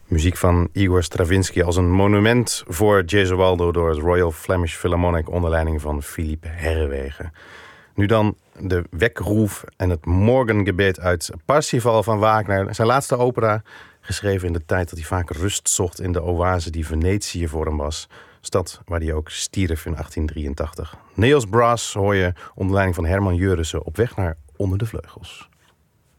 Muziek van Igor Stravinsky als een monument voor Gesualdo door het Royal Flemish Philharmonic onder leiding van Philippe Herrewegen. Nu dan de Weckruf en het Morgengebet uit Parsifal van Wagner. Zijn laatste opera, geschreven in de tijd dat hij vaak rust zocht in de oase die Venetië voor hem was. Stad waar hij ook stierf in 1883. Nails Brass hoor je onder leiding van Herman Jurissen op weg naar Onder de Vleugels.